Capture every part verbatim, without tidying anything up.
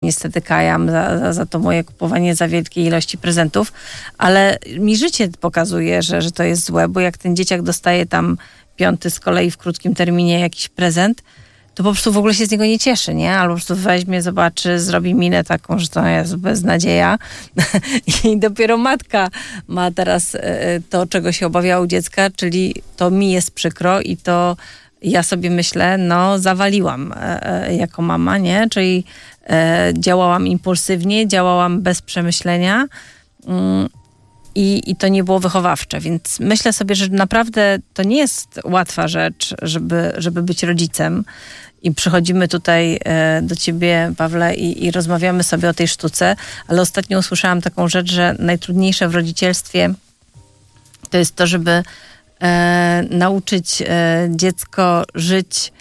niestety kajam za, za, za to moje kupowanie za wielkiej ilości prezentów, ale mi życie pokazuje, że, że to jest złe, bo jak ten dzieciak dostaje tam piąty z kolei w krótkim terminie jakiś prezent, to po prostu w ogóle się z niego nie cieszy, nie? Albo po prostu weźmie, zobaczy, zrobi minę taką, że to jest beznadzieja. I dopiero matka ma teraz to, czego się obawiała u dziecka, czyli to mi jest przykro i to ja sobie myślę, no zawaliłam jako mama, nie? Czyli działałam impulsywnie, działałam bez przemyślenia i, i to nie było wychowawcze, więc myślę sobie, że naprawdę to nie jest łatwa rzecz, żeby, żeby być rodzicem. I przychodzimy tutaj e, do ciebie, Pawle, i, i rozmawiamy sobie o tej sztuce, ale ostatnio usłyszałam taką rzecz, że najtrudniejsze w rodzicielstwie to jest to, żeby e, nauczyć e, dziecko żyć,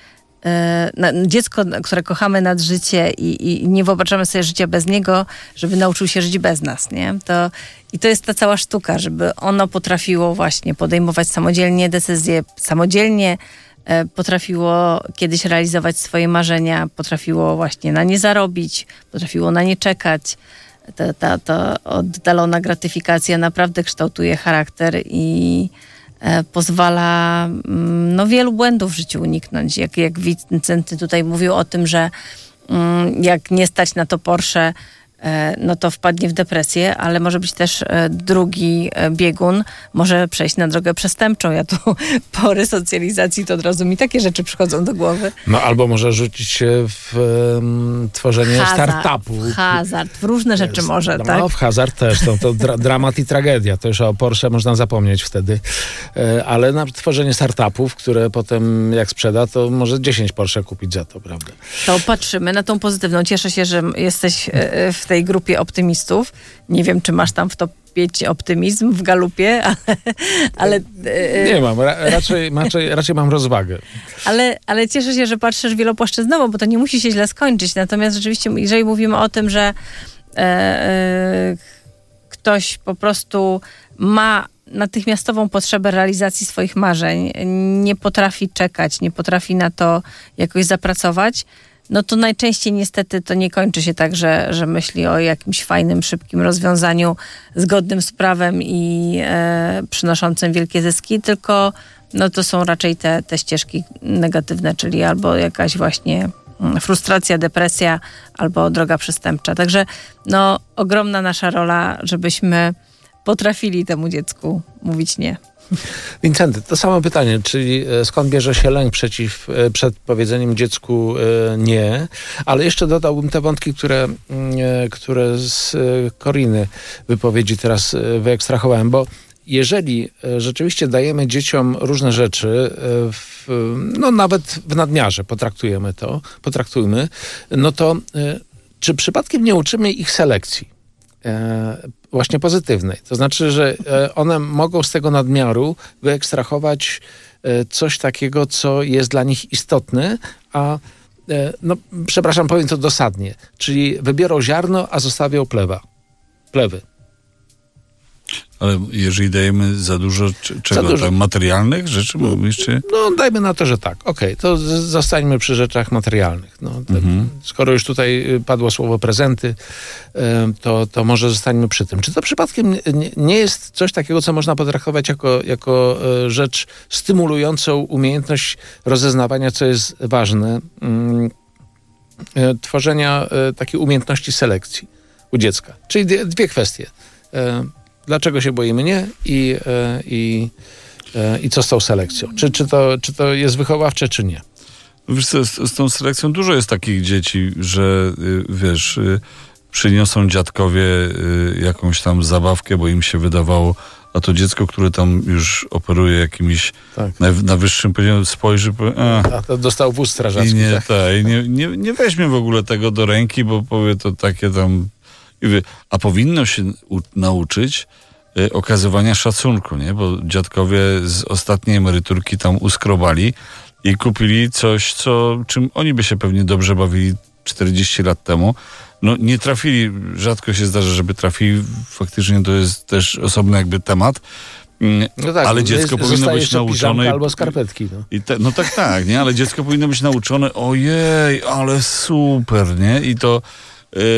e, na, dziecko, które kochamy nad życie i, i nie wyobrażamy sobie życia bez niego, żeby nauczył się żyć bez nas, nie? To, i to jest ta cała sztuka, żeby ono potrafiło właśnie podejmować samodzielnie decyzje, samodzielnie potrafiło kiedyś realizować swoje marzenia, potrafiło właśnie na nie zarobić, potrafiło na nie czekać. Ta, ta, ta oddalona gratyfikacja naprawdę kształtuje charakter i e, pozwala no, wielu błędów w życiu uniknąć. Jak, jak Wincenty tutaj mówił o tym, że mm, jak nie stać na to Porsche, no to wpadnie w depresję, ale może być też drugi biegun, może przejść na drogę przestępczą. Ja tu po resocjalizacji to od razu mi takie rzeczy przychodzą do głowy. No albo może rzucić się w um, tworzenie hazard, startupu. W hazard, w różne rzeczy jest, może, no, tak? No w hazard też, to, to dra- dramat i tragedia. To już o Porsche można zapomnieć wtedy. E, ale na tworzenie startupów, które potem jak sprzeda, to może dziesięć Porsche kupić za to, prawda? To patrzymy na tą pozytywną. Cieszę się, że jesteś w tej grupie optymistów. Nie wiem, czy masz tam w topie optymizm w galupie, ale... ale nie mam, ra, raczej, raczej, raczej mam rozwagę. Ale, ale cieszę się, że patrzysz wielopłaszczyznowo, bo to nie musi się źle skończyć. Natomiast rzeczywiście, jeżeli mówimy o tym, że e, e, ktoś po prostu ma natychmiastową potrzebę realizacji swoich marzeń, nie potrafi czekać, nie potrafi na to jakoś zapracować, no to najczęściej niestety to nie kończy się tak, że, że myśli o jakimś fajnym, szybkim rozwiązaniu zgodnym z prawem i e, przynoszącym wielkie zyski, tylko no to są raczej te, te ścieżki negatywne, czyli albo jakaś właśnie frustracja, depresja, albo droga przestępcza. Także no ogromna nasza rola, żebyśmy potrafili temu dziecku mówić nie. Wincenty, to samo pytanie, czyli skąd bierze się lęk przeciw, przed powiedzeniem dziecku nie, ale jeszcze dodałbym te wątki, które, które z Koriny wypowiedzi teraz wyekstrahowałem, bo jeżeli rzeczywiście dajemy dzieciom różne rzeczy, w, no nawet w nadmiarze potraktujemy to, potraktujmy, no to czy przypadkiem nie uczymy ich selekcji? Właśnie pozytywnej. To znaczy, że one mogą z tego nadmiaru wyekstrahować coś takiego, co jest dla nich istotne, a no, przepraszam, powiem to dosadnie, czyli wybiorą ziarno, a zostawią plewa. Plewy. Ale jeżeli dajemy za dużo c- czego? Za dużo. Tam materialnych rzeczy? Bo jeszcze... No dajmy na to, że tak. Okej, okay, to z- zostańmy przy rzeczach materialnych. No, te, mhm. Skoro już tutaj padło słowo prezenty, to, to może zostańmy przy tym. Czy to przypadkiem nie, nie jest coś takiego, co można potraktować jako, jako rzecz stymulującą umiejętność rozeznawania, co jest ważne, tworzenia takiej umiejętności selekcji u dziecka? Czyli dwie, dwie kwestie. Dlaczego się boimy nie i, i, i co z tą selekcją? Czy, czy, to, czy to jest wychowawcze, czy nie? Wiesz co, z, z tą selekcją dużo jest takich dzieci, że y, wiesz, y, przyniosą dziadkowie y, jakąś tam zabawkę, bo im się wydawało, a to dziecko, które tam już operuje jakimś tak. na, na wyższym poziomie, spojrzy, powie, a, a to dostał wóz strażacki. I nie, tak? ta, i nie, nie, nie weźmie w ogóle tego do ręki, bo powie to takie tam... A powinno się u- nauczyć y, okazywania szacunku, nie? Bo dziadkowie z ostatniej emeryturki tam uskrobali i kupili coś, co, czym oni by się pewnie dobrze bawili czterdzieści lat temu. No nie trafili, rzadko się zdarza, żeby trafili, faktycznie to jest też osobny jakby temat. No tak, ale dziecko jest, powinno być nauczone. Albo skarpetki. No. I te, no tak, tak, nie? Ale dziecko powinno być nauczone, ojej, ale super, nie? I to